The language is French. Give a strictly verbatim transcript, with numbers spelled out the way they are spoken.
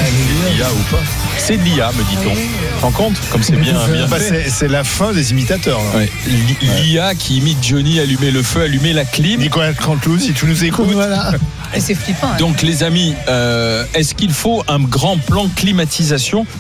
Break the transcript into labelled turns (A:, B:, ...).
A: l'I A ou pas. C'est de l'I A, me dit-on. Tu te rends compte comme c'est bien, bien
B: Bah,
A: fait.
B: c'est, c'est la fin des imitateurs. Là.
A: Ouais. L'I A qui imite Johnny, allumer le feu, allumer la clim.
B: Nicolas Canteloup, si tu nous écoutes.
C: Voilà.
D: Et c'est flippant. Hein.
A: Donc les amis, euh, est-ce qu'il faut un grand plan climatisation ?